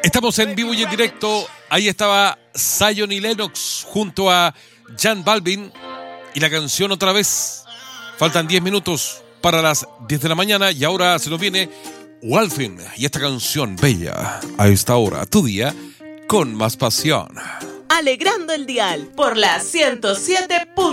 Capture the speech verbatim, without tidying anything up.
Estamos en vivo y en directo. Ahí estaba Zion y Lennox junto a Jan Balvin y la canción otra vez. Faltan diez minutos para las diez de la mañana y ahora se nos viene Walfin y esta canción bella. A esta hora, tu día con más pasión. Alegrando el dial por la ciento siete punto uno.